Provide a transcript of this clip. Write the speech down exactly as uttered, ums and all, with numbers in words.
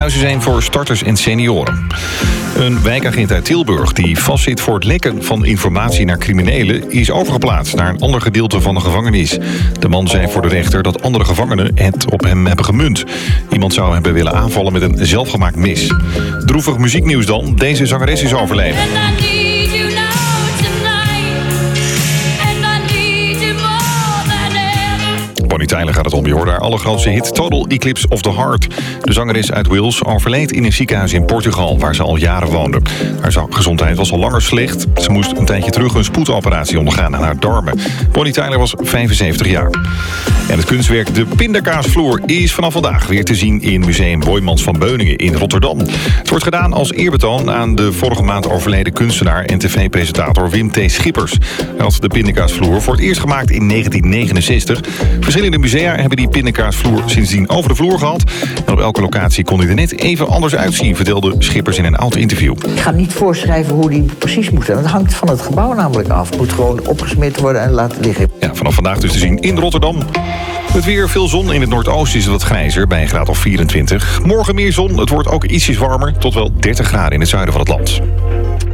Ziekenhuizen zijn voor starters en senioren. Een wijkagent uit Tilburg die vastzit voor het lekken van informatie naar criminelen is overgeplaatst naar een ander gedeelte van de gevangenis. De man zei voor de rechter dat andere gevangenen het op hem hebben gemunt. Iemand zou hem willen aanvallen met een zelfgemaakt mes. Droevig muzieknieuws dan. Deze zangeres is overleden. Bonnie Tyler gaat het om. Je hoorde haar allergrootste hit Total Eclipse of the Heart. De zangeres uit Wales overleed in een ziekenhuis in Portugal, waar ze al jaren woonde. Haar gezondheid was al langer slecht. Ze moest een tijdje terug een spoedoperatie ondergaan aan haar darmen. Bonnie Tyler was vijfenzeventig jaar. En het kunstwerk De Pindakaasvloer is vanaf vandaag weer te zien in Museum Boijmans van Beuningen in Rotterdam. Het wordt gedaan als eerbetoon aan de vorige maand overleden kunstenaar en tv-presentator Wim T. Schippers. Hij had de Pindakaasvloer voor het eerst gemaakt in negentien negenenzestig. Verschillende musea hebben die pindakaasvloer sindsdien over de vloer gehad. En op elke locatie kon hij er net even anders uitzien, vertelde Schippers in een oud interview. Ik ga niet voorschrijven hoe die precies moet zijn. Dat hangt van het gebouw namelijk af. Het moet gewoon opgesmeerd worden en laten liggen. Ja, vanaf vandaag dus te zien in Rotterdam. Het weer, veel zon. In het noordoosten is het wat grijzer, bij een graad of vierentwintig. Morgen meer zon, het wordt ook ietsjes warmer, tot wel dertig graden in het zuiden van het land.